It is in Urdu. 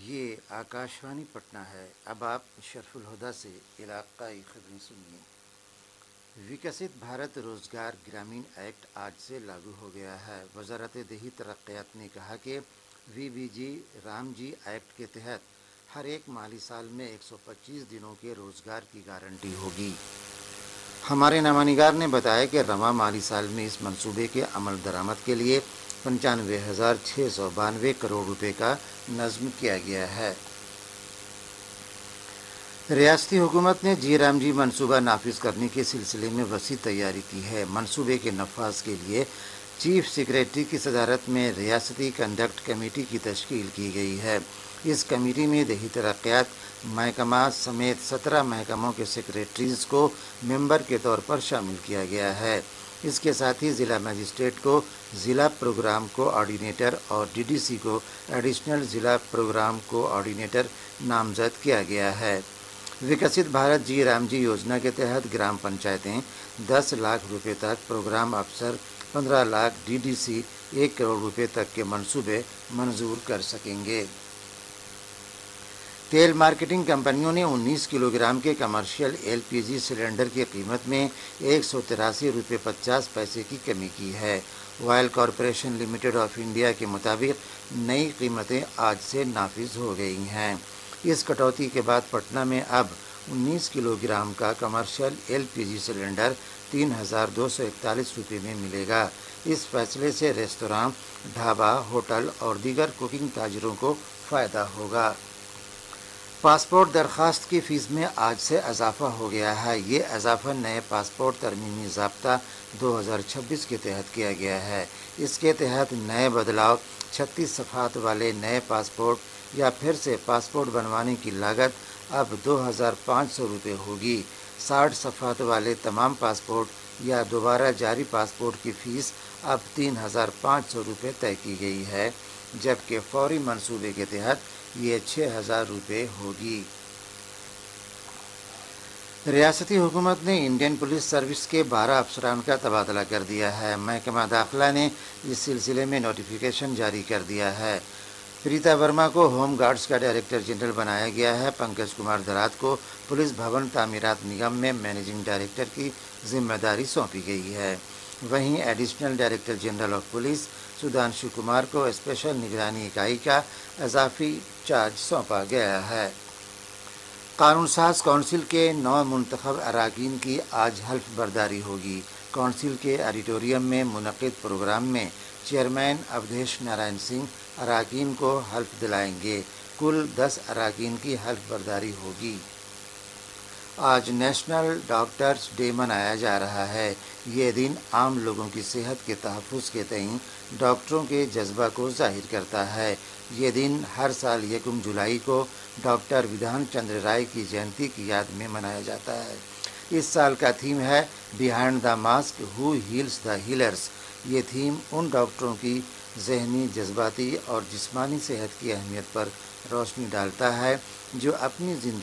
یہ آکاشوانی پٹنہ ہے۔ اب آپ شرف الہدیٰ سے علاقائی خبریں سنیے۔ وکست بھارت روزگار گرامین ایکٹ آج سے لاگو ہو گیا ہے۔ وزارت دیہی ترقیات نے کہا کہ وی بی جی رام جی ایکٹ کے تحت ہر ایک مالی سال میں 125 دنوں کے روزگار کی گارنٹی ہوگی۔ ہمارے نامہ نگار نے بتایا کہ رواں مالی سال میں اس منصوبے کے عمل درآمد کے لیے 95,692 کروڑ روپے کا نظم کیا گیا ہے۔ ریاستی حکومت نے جی رام جی منصوبہ نافذ کرنے کے سلسلے میں وسیع تیاری کی ہے۔ منصوبے کے نفاذ کے لیے چیف سیکریٹری کی صدارت میں ریاستی کنڈکٹ کمیٹی کی تشکیل کی گئی ہے۔ اس کمیٹی میں دیہی ترقیات محکمہ سمیت 17 محکموں کے سیکریٹریز کو ممبر کے طور پر شامل کیا گیا ہے۔ اس کے ساتھ ہی ضلع مجسٹریٹ کو ضلع پروگرام کوآرڈینیٹر اور ڈی ڈی سی کو ایڈیشنل ضلع پروگرام کوآرڈینیٹر نامزد کیا گیا ہے۔ وکست بھارت جی رام جی یوجنا کے تحت گرام پنچایتیں 10 لاکھ روپے تک، پروگرام افسر 15 lakh, D D C 1 crore روپے تک کے منصوبے منظور کر سکیں گے۔ تیل مارکیٹنگ کمپنیوں نے 19 کلو گرام کے commercial L P G cylinder کی قیمت میں 183 روپے 50 پیسے کی کمی کی ہے۔ Oil corporation limited of India کے مطابق نئی قیمتیں آج سے نافذ ہو گئی ہیں۔ اس کٹوتی کے بعد پٹنہ میں اب 19 کلو گرام کا commercial L P G cylinder 3,241 روپے میں ملے گا۔ اس فیصلے سے ریستوراں، ڈھابہ، ہوٹل اور دیگر کوکنگ تاجروں کو فائدہ ہوگا۔ پاسپورٹ درخواست کی فیس میں آج سے اضافہ ہو گیا ہے۔ یہ اضافہ نئے پاسپورٹ ترمیمی ضابطہ 2026 کے تحت کیا گیا ہے۔ اس کے تحت نئے بدلاؤ 36 صفحات والے نئے پاسپورٹ یا پھر سے پاسپورٹ بنوانے کی لاگت اب 2,500 روپے ہوگی۔ 60 صفحات والے تمام پاسپورٹ یا دوبارہ جاری پاسپورٹ کی فیس اب 3,500 روپے طے کی گئی ہے، جبکہ فوری منصوبے کے تحت یہ 6,000 روپے ہوگی۔ ریاستی حکومت نے انڈین پولیس سروس کے 12 افسران کا تبادلہ کر دیا ہے۔ محکمہ داخلہ نے اس سلسلے میں نوٹیفیکیشن جاری کر دیا ہے۔ پریتا ورما کو ہوم گارڈز کا ڈائریکٹر جنرل بنایا گیا ہے۔ پنکج کمار دھرات کو پولیس بھون تعمیرات نگم میں مینیجنگ ڈائریکٹر کی ذمہ داری سونپی گئی ہے۔ وہیں additional director general of police Sudhanshu Kumar کو اسپیشل نگرانی اکائی کا اضافی چارج سونپا گیا ہے۔ قانون ساز کونسل کے 9 منتخب اراکین کی آج حلف برداری ہوگی۔ کونسل کے آڈیٹوریم میں منعقد پروگرام میں چیئرمین اودھیش نارائن سنگھ اراکین کو حلف دلائیں گے۔ کل 10 اراکین کی حلف برداری ہوگی۔ آج نیشنل ڈاکٹرز ڈے منایا جا رہا ہے۔ یہ دن عام لوگوں کی صحت کے تحفظ کے تئیں ڈاکٹروں کے جذبہ کو ظاہر کرتا ہے۔ یہ دن ہر سال 1 جولائی کو ڈاکٹر ودھان چندر رائے کی جینتی کی یاد میں منایا جاتا ہے۔ اس سال کا تھیم ہے behind the mask who heals the healers. یہ تھیم ان ڈاکٹروں کی ذہنی، جذباتی اور جسمانی صحت کی اہمیت پر روشنی ڈالتا ہے جو اپنی زندگی